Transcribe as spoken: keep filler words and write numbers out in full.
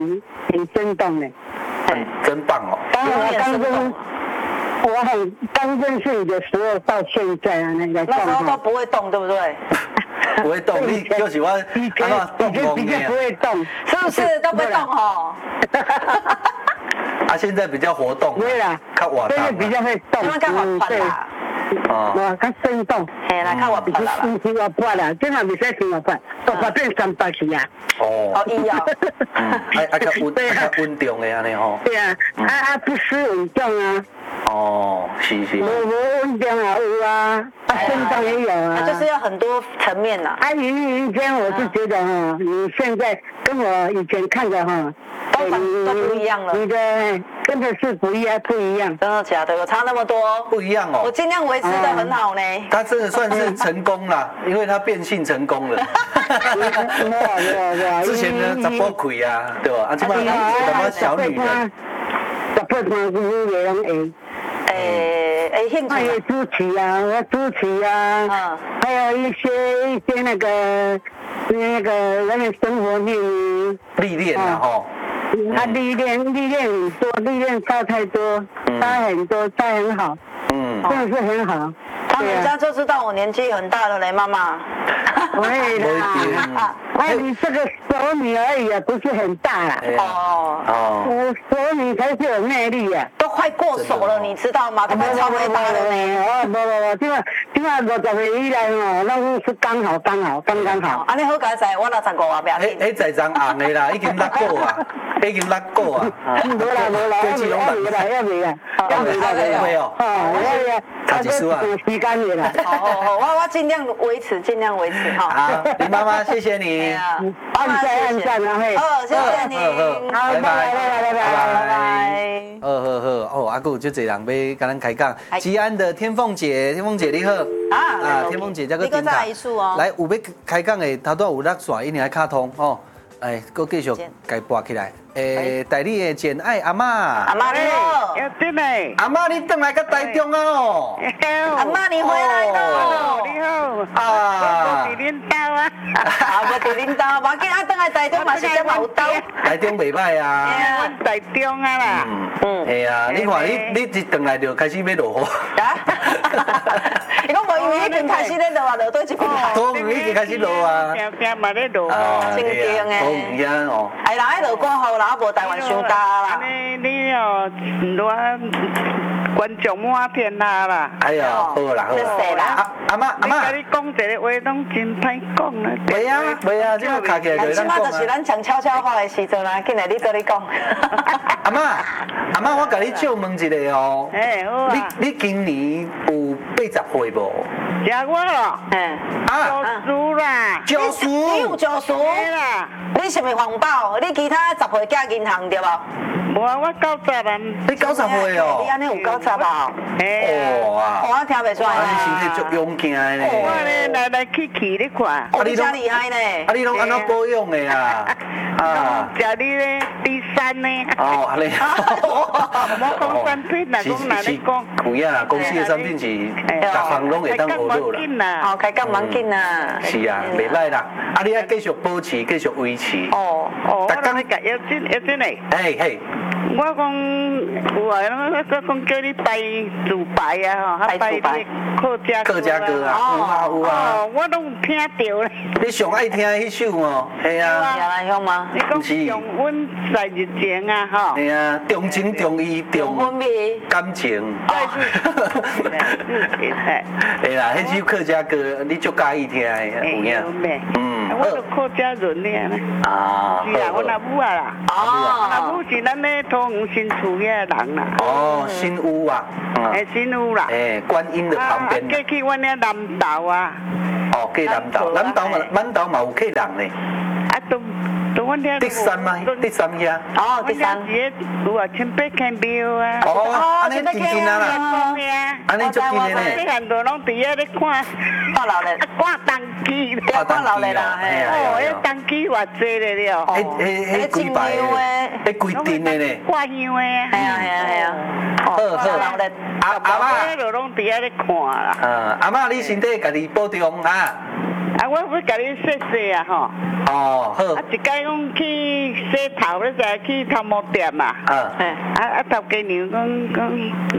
很生动的， 很真棒哦。 当我刚认，我很刚认识你的时候到现在啊，那个那时候都不会动，对不对？ 不会动，你就喜欢以前以前比较不会动， 是不是都不会动哦？ 啊，现在比较活动， 对啦，现在比较会动， 因为较活泼啦。 哦，我较生动， 嘿啦，较活泼啦。 唔是活泼啦，真系唔使生活泼，活泼变三八去啊。 哦。 哦，伊哦。 嗯，啊啊，较稳，较稳重的安尼吼。 对啊，啊啊，不失稳重啊。 哦，是是。 无无稳重啊，有啊，啊，生动也有啊。 就是要很多层面呐。 啊，以以前我是觉得哈，你现在跟我以前看的哈。 都都不一样了， 你的真的是不一样，不一样， 真的假的？有差那么多？ 不一样哦。 我尽量维持的很好呢。 他真的算是成功了，因为他变性成功了。之前呢，十波亏啊，对吧？啊，这么什么小女人， 十波亏是也拢会。 诶诶，兴趣。 还有主持啊，我主持啊，嗯，还有一些一些那个那个人的生活面历练啊，吼。 他历练历练很多，历练差太多，差很多，差很好，嗯，真的是很好。 他们家就知道我年纪很大了嘞，妈妈。 会啦，哎，你这个熟女而已啊，不是很大啦。 哦哦， 我熟女才是有魅力啊， 都快过手了，你知道吗？都快超伟大了呢。 哦，不不不，今晚今晚五十岁以来哦，那是刚好刚好刚刚好。 安尼好佳哉，我六十五啊，不要紧。 迄迄十张红的啦，已经六个啊，已经六个啊。 无啦无啦，要未要未啦要未啦， 要未啦未哦。 哦，要要， 差几数啊？ 有时间的啦。 好好好，我我尽量维持，尽量维持哈。 好，林妈妈，谢谢你。 按赞按赞啊嘿。 哦，谢谢你。 好，拜拜拜拜拜拜拜。 好好好，哦，啊，有就这人要跟咱开讲。吉安的天凤姐，天凤姐你好。啊啊，天凤姐这个电台。来，有要开讲的，头拄有落线，一定要卡通哦。哎，搁继续该拨起来。诶，台里的简爱阿嬷。 阿嬷你好。 要进来。 阿嬷你回来到台中啊哦。 阿嬷你回来了。 你好。 啊。 我伫恁兜啊。 啊，我伫恁兜，无紧啊，回来台中嘛是只嘛有兜。 台中袂歹啊。 我台中啊啦。 嗯。系啊，你看你你一回来就开始要落雨。啊。 你讲无因为已经开始咧落啊，落对一边来。 土已经开始落啊。 天天嘛咧落。 哦，正经诶。 土唔呀哦。 哎，人爱落过后，人无台湾伤大啦。 你你哦，我观众满天下啦。 哎呦，好啦好啦。阿阿妈阿妈。 你讲一个话拢真歹讲啦。 袂啊袂啊，即马卡起来就咱讲啊。 即马就是咱讲悄悄话的时阵啊，进来你跟你讲。 阿妈阿妈，我甲你借问一个哦。 哎好啊。 你你今年有八十岁无？ 食我咯。嗯。啊。教书啦。 教书。 你有教书？ 啦。 你是咪环保？你其他十岁寄银行对无？ 无啊，我九十啊。 你九十岁哦？ 你安尼有九十啊？ 哇！ 我听袂出来。 你身体足勇敢的呢。 我咧来来去去你看。 啊，你真厉害呢！ 啊，你拢安怎保养的啊？ 啊。食你咧第三呢。 哦，安尼。 我讲产品啦，讲哪里讲？ 有影啦，公司的产品是各项拢会当学到啦。 哦，开讲蛮紧啦。 是啊，袂歹啦。啊，你要继续保持，继续维持。 哦哦。逐工你甲要紧要紧嘞。 嘿嘿。 我讲有啊，我讲叫你拜祖牌啊，吼，拜你客家客家歌啊，有啊有啊。 我拢听到咧。 你上爱听迄首哦，系啊。 有来向吗？ 你讲上阮在日前啊，吼。 系啊，重情重义重感情。系啦，迄首客家歌你足介意听的，有影。嗯。 我都客家人咧。 啊。 是啊，我阿母啊啦。哦。阿母是咱咧桃园新厝遐人啦。 哦，新屋啊。 哎，新屋啦。 哎，观音的旁边。 过去阮咧南投啊。 哦，过南投，南投嘛，南投嘛有客人咧。 啊，都都阮遐。 第三吗？第三遐。 哦，第三。 有啊，千八间庙啊。 哦，安尼真近啊啦。安尼足近的呢。 细汉都拢伫遐咧看。 看老嘞。 看当机。 看老嘞啦。 哦，迄当机偌济咧了。 迄迄迄几排的，迄规阵的呢。 挂香的。 系啊系啊系啊。 好好。 阿阿妈，都拢伫遐咧看啦。 嗯，阿妈你身体家己保重哈。 啊，我要甲你说说啊，吼。 哦，好。 啊，一摆讲去洗头，你知去头毛店嘛。 嗯。 啊啊，头家娘讲讲